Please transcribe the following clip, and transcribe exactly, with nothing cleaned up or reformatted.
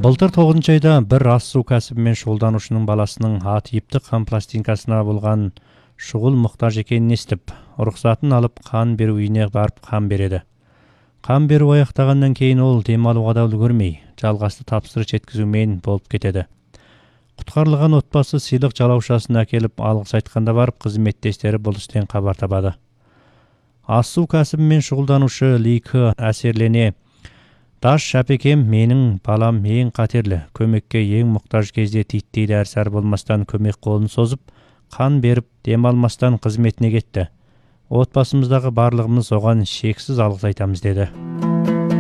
Былтыр тоғызынчы айда бір ас су кәсібімен шұғылданушының баласының атйипті қан пластинкасына болған шұғыл мұқтаж екенін естіп, рұқсатын алып қан беру үйіне барып қан береді. Қан беру аяқтағаннан кейін ол демалуға да үлгермей, жалғасты тапсырыс жеткізумен болып кетеді. Құтқарылған отбасы сыйлық жалаушасын әкеліп алғыс айтқанда барып, қызметтестері бұл істен хабар табады. Ас су кәсібімен шұғылданушы Ликі әсерлене: «Даш шәпекем, менің балам ең қатерлі, көмекке ең мұқтаж кезде титтей дәрсәр болмастан көмек қолын созып, қан беріп, демалмастан қызметіне кетті. Отбасымыздағы барлығымыз оған шексіз алғыс айтамыз» деді.